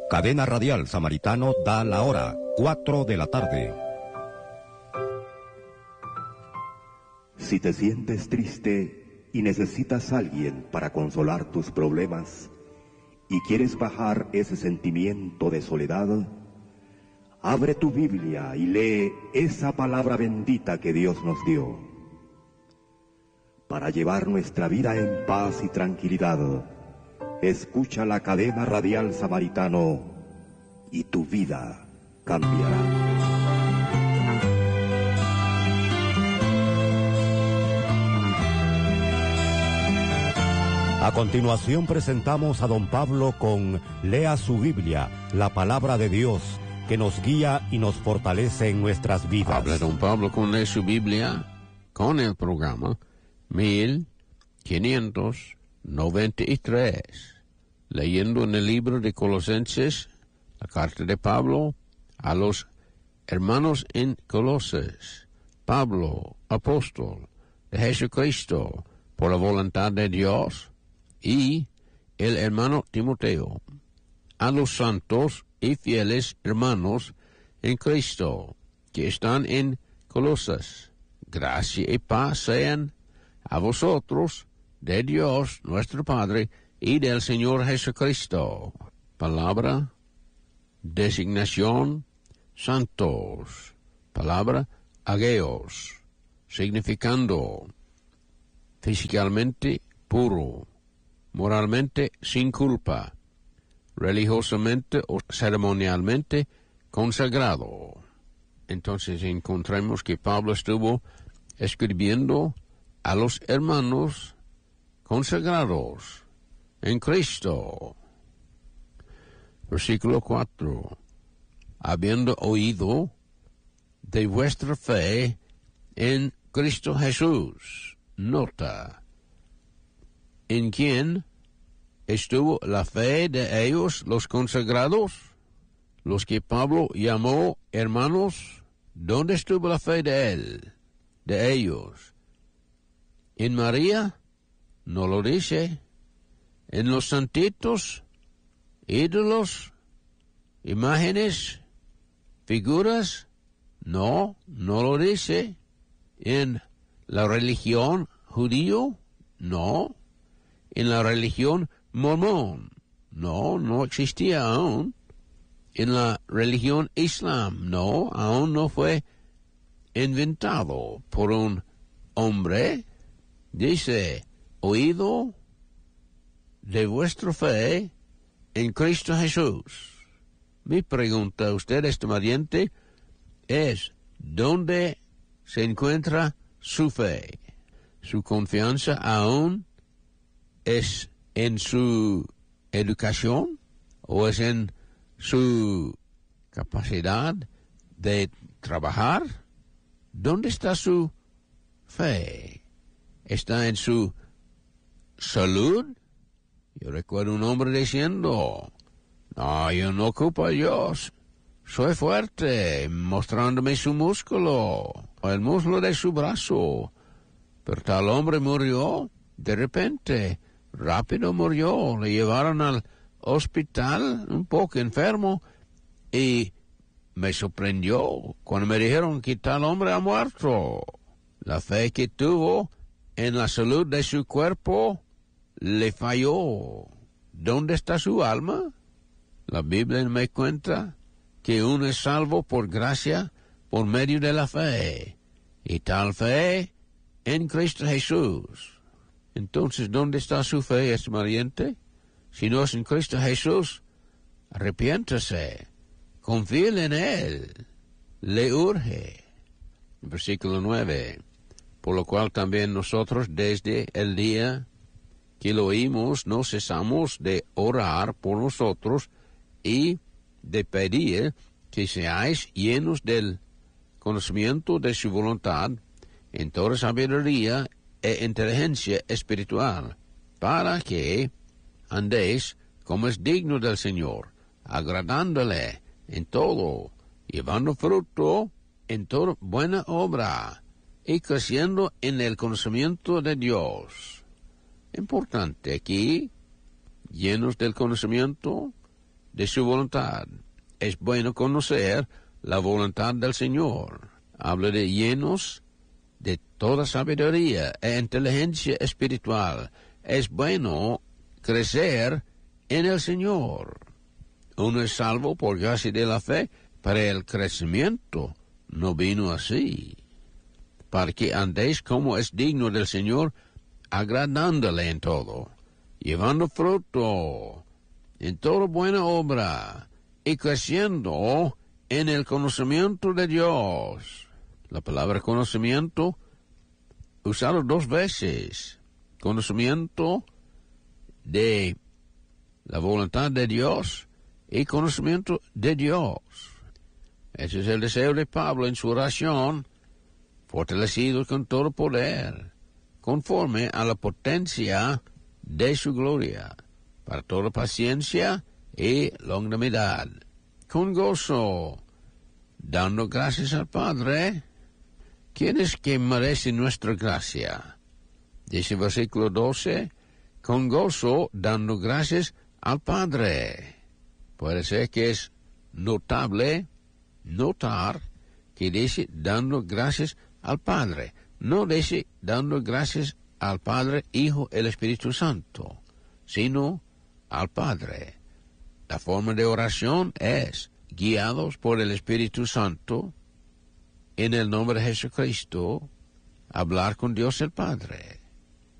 Cadena Radial Samaritano da la hora, 4 de la tarde. Si te sientes triste y necesitas a alguien para consolar tus problemas y quieres bajar ese sentimiento de soledad, abre tu Biblia y lee esa palabra bendita que Dios nos dio. Para llevar nuestra vida en paz y tranquilidad, escucha la Cadena Radial Samaritano y tu vida cambiará. A continuación presentamos a don Pablo con Lea su Biblia, la palabra de Dios, que nos guía y nos fortalece en nuestras vidas. Habla don Pablo con Lea su Biblia, con el programa 1593, leyendo en el libro de Colosenses, la carta de Pablo a los hermanos en Colosas. Pablo, apóstol de Jesucristo, por la voluntad de Dios, y el hermano Timoteo, a los santos y fieles hermanos en Cristo, que están en Colosas. Gracia y paz sean a vosotros, de Dios nuestro Padre, y del Señor Jesucristo. Palabra, designación, santos. Palabra, ageos, significando físicamente puro, moralmente sin culpa, religiosamente o ceremonialmente consagrado. Entonces encontramos que Pablo estuvo escribiendo a los hermanos consagrados en Cristo. Versículo 4. Habiendo oído de vuestra fe en Cristo Jesús. Nota. ¿En quién estuvo la fe de ellos, los consagrados? Los que Pablo llamó hermanos. ¿Dónde estuvo la fe de él, de ellos? ¿En María? No lo dice. ¿En los santitos? ¿Ídolos? ¿Imágenes? ¿Figuras? No, no lo dice. ¿En la religión judío? No. ¿En la religión mormón? No, no existía aún. ¿En la religión islam? No, aún no fue inventado por un hombre. Dice, oído de vuestra fe en Cristo Jesús. Mi pregunta a usted, estimadiente, es, ¿dónde se encuentra su fe? ¿Su confianza aún es en su educación o es en su capacidad de trabajar? ¿Dónde está su fe? ¿Está en su salud? Yo recuerdo un hombre diciendo, no, yo no ocupo a Dios, soy fuerte, mostrándome su músculo, el músculo de su brazo. Pero tal hombre murió de repente, rápido murió, le llevaron al hospital un poco enfermo y me sorprendió cuando me dijeron que tal hombre ha muerto. La fe que tuvo en la salud de su cuerpo le falló. ¿Dónde está su alma? La Biblia me cuenta que uno es salvo por gracia por medio de la fe, y tal fe en Cristo Jesús. Entonces, ¿dónde está su fe, estimadiente? Si no es en Cristo Jesús, arrepiéntase, confíe en Él, le urge. Versículo 9. Por lo cual también nosotros desde el día que lo oímos no cesamos de orar por vosotros y de pedir que seáis llenos del conocimiento de su voluntad en toda sabiduría e inteligencia espiritual, para que andéis como es digno del Señor, agradándole en todo, llevando fruto en toda buena obra y creciendo en el conocimiento de Dios. Importante aquí, llenos del conocimiento de su voluntad. Es bueno conocer la voluntad del Señor. Habla de llenos de toda sabiduría e inteligencia espiritual. Es bueno crecer en el Señor. Uno es salvo por gracia de la fe, pero el crecimiento no vino así. Para que andéis como es digno del Señor, agradándole en todo, llevando fruto en toda buena obra y creciendo en el conocimiento de Dios. La palabra conocimiento, usado 2 veces. Conocimiento de la voluntad de Dios y conocimiento de Dios. Ese es el deseo de Pablo en su oración, fortalecido con todo poder, conforme a la potencia de su gloria, para toda paciencia y longanimidad, con gozo, dando gracias al Padre. ¿Quién es que merece nuestra gracia? Dice el versículo 12, con gozo, dando gracias al Padre. Puede ser que es notable notar que dice dando gracias al Padre. No dice dando gracias al Padre, Hijo, el Espíritu Santo, sino al Padre. La forma de oración es guiados por el Espíritu Santo, en el nombre de Jesucristo, hablar con Dios el Padre.